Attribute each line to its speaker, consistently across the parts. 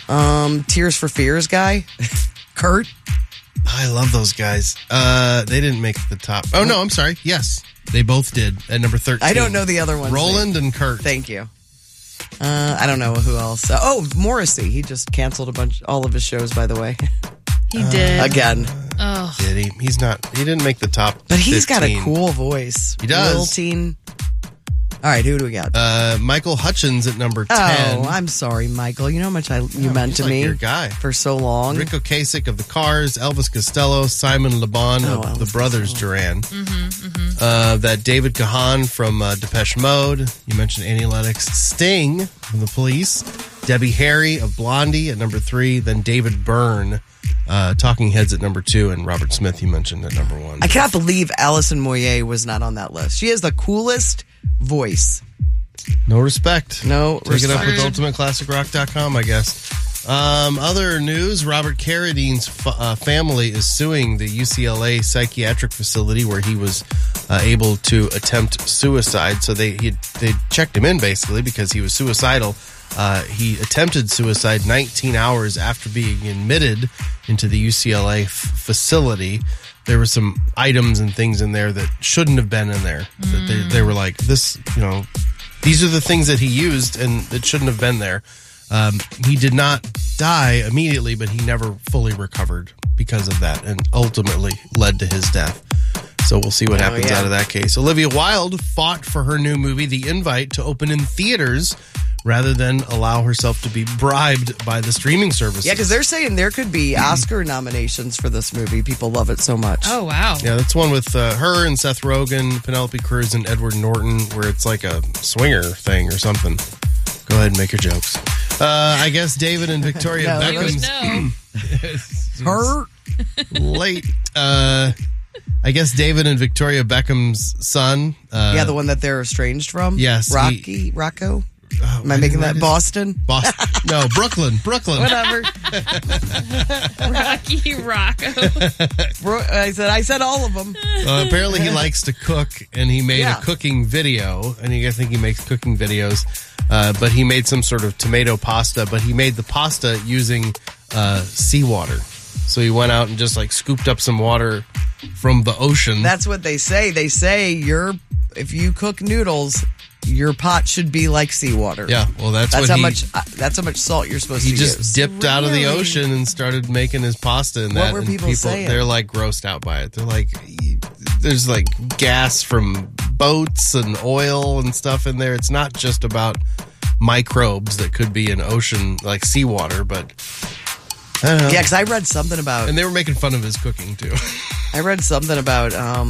Speaker 1: Tears for Fears guy, Kurt.
Speaker 2: I love those guys. They didn't make the top. Oh, no, I'm sorry. Yes, they both did at number 13.
Speaker 1: I don't know the other ones.
Speaker 2: Roland and Kurt.
Speaker 1: Thank you. I don't know who else. Morrissey. He just canceled all of his shows, by the way.
Speaker 3: He did.
Speaker 1: Again.
Speaker 3: Oh.
Speaker 2: Did he? He didn't make the top
Speaker 1: But he's
Speaker 2: 15.
Speaker 1: got a cool voice.
Speaker 2: He does.
Speaker 1: Lilting. All right, who do we got?
Speaker 2: Michael Hutchins at number 10.
Speaker 1: Oh, I'm sorry, Michael. You know how much you meant to
Speaker 2: like
Speaker 1: me
Speaker 2: your guy.
Speaker 1: for so long.
Speaker 2: Rick Ocasek of the Cars, Elvis Costello, Simon Le Bon of
Speaker 1: Elvis
Speaker 2: the Brothers Duran. That David Kahan from Depeche Mode. You mentioned Annie Lennox. Sting from the Police. Debbie Harry of Blondie at number 3. Then David Byrne, Talking Heads at number 2. And Robert Smith you mentioned at number 1.
Speaker 1: I cannot believe Alison Moyet was not on that list. She has the coolest voice.
Speaker 2: No respect.
Speaker 1: No
Speaker 2: Take it up
Speaker 1: respect.
Speaker 2: with ultimateclassicrock.com, I guess. Other news, Robert Carradine's family is suing the UCLA psychiatric facility where he was able to attempt suicide. So they checked him in, basically, because he was suicidal. He attempted suicide 19 hours after being admitted into the UCLA facility. There were some items and things in there that shouldn't have been in there. That they were like, this, these are the things that he used, and it shouldn't have been there. He did not die immediately, but he never fully recovered because of that, and ultimately led to his death. So we'll see what happens out of that case. Olivia Wilde fought for her new movie, The Invite, to open in theaters rather than allow herself to be bribed by the streaming services.
Speaker 1: Yeah, because they're saying there could be Oscar nominations for this movie. People love it so much.
Speaker 3: Oh, wow.
Speaker 2: Yeah, that's one with her and Seth Rogen, Penelope Cruz, and Edward Norton, where it's like a swinger thing or something. Go ahead and make your jokes. I guess David and Victoria
Speaker 1: No,
Speaker 3: You would
Speaker 2: Beckham's...
Speaker 3: know.
Speaker 1: Her?
Speaker 2: Late. I guess David and Victoria Beckham's son.
Speaker 1: The one that they're estranged from?
Speaker 2: Yes,
Speaker 1: Rocco? Am I making that Boston?
Speaker 2: Boston? No, Brooklyn.
Speaker 1: Whatever.
Speaker 3: Rocky Rocco.
Speaker 1: I said all of them.
Speaker 2: Apparently he likes to cook, and he made a cooking video, and I think he makes cooking videos, but he made some sort of tomato pasta, but he made the pasta using seawater. So he went out and just scooped up some water from the ocean.
Speaker 1: That's what they say. They say if you cook noodles, your pot should be like seawater.
Speaker 2: Yeah, well, that's
Speaker 1: how much salt you're supposed to use.
Speaker 2: He just dipped out of the ocean and started making his pasta in that.
Speaker 1: What were people saying?
Speaker 2: They're grossed out by it. They're like, there's gas from boats and oil and stuff in there. It's not just about microbes that could be in ocean, like seawater, but I don't know.
Speaker 1: Yeah, because I read something about...
Speaker 2: And they were making fun of his cooking, too.
Speaker 1: I read something about,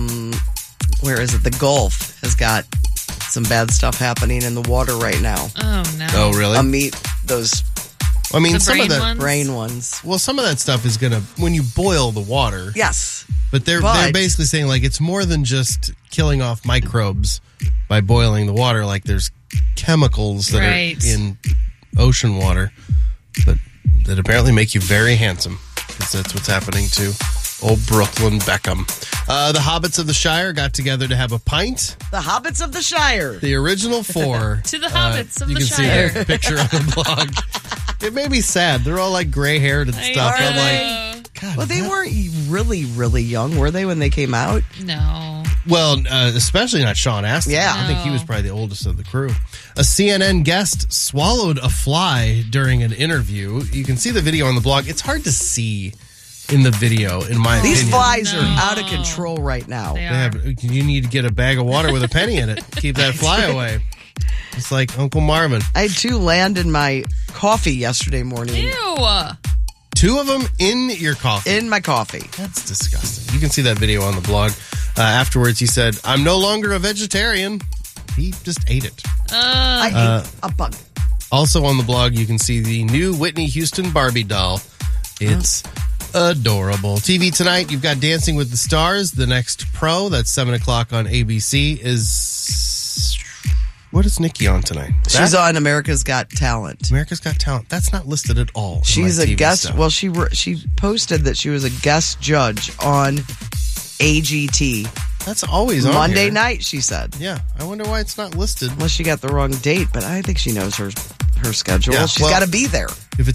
Speaker 1: where is it? The Gulf has got some bad stuff happening in the water right now.
Speaker 3: Oh, no.
Speaker 2: Oh, really?
Speaker 1: Those...
Speaker 2: I mean,
Speaker 3: The
Speaker 2: some of
Speaker 3: brain
Speaker 2: that
Speaker 3: ones?
Speaker 1: brain ones.
Speaker 2: Well, some of that stuff is gonna when you boil the water.
Speaker 1: Yes.
Speaker 2: But they're basically saying it's more than just killing off microbes by boiling the water. There's chemicals that are in ocean water that apparently make you very handsome. Because that's what's happening to old Brooklyn Beckham. The Hobbits of the Shire got together to have a pint.
Speaker 1: The Hobbits of the Shire.
Speaker 2: The original 4.
Speaker 3: To the Hobbits of the Shire.
Speaker 2: You can see their picture on the blog. It made me sad. They're all gray-haired and stuff. I'm like, God.
Speaker 1: Well, they weren't really, really young, were they, when they came out?
Speaker 3: No.
Speaker 2: Well, especially not Sean Astin.
Speaker 1: Yeah.
Speaker 2: I think he was probably the oldest of the crew. A CNN guest swallowed a fly during an interview. You can see the video on the blog. It's hard to see in the video, in my opinion.
Speaker 1: These flies are out of control right now.
Speaker 2: You need to get a bag of water with a penny in it. Keep that fly away. It's like Uncle Marvin.
Speaker 1: I had 2 land in my coffee yesterday morning.
Speaker 3: Ew.
Speaker 2: 2 of them in your coffee.
Speaker 1: In my coffee.
Speaker 2: That's disgusting. You can see that video on the blog. Afterwards, he said, "I'm no longer a vegetarian." He just ate it.
Speaker 1: I ate a bug.
Speaker 2: Also on the blog, you can see the new Whitney Houston Barbie doll. It's adorable. TV tonight, you've got Dancing with the Stars. The next pro, that's 7 o'clock on ABC, is... What is Nikki on tonight?
Speaker 1: She's on America's Got Talent.
Speaker 2: America's Got Talent. That's not listed at all.
Speaker 1: She's a
Speaker 2: TV
Speaker 1: guest.
Speaker 2: stuff.
Speaker 1: Well, she posted that she was a guest judge on AGT.
Speaker 2: That's always on
Speaker 1: Monday
Speaker 2: here.
Speaker 1: night, she said.
Speaker 2: Yeah, I wonder why it's not listed.
Speaker 1: Unless she got the wrong date, but I think she knows her schedule.
Speaker 2: Yeah,
Speaker 1: She's got to be there.